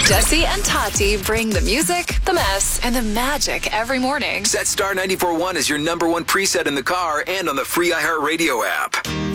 Jesse and Tati bring the music, the mess, and the magic every morning. Set Star 94.1 as your number one preset in the car and on the free iHeartRadio app.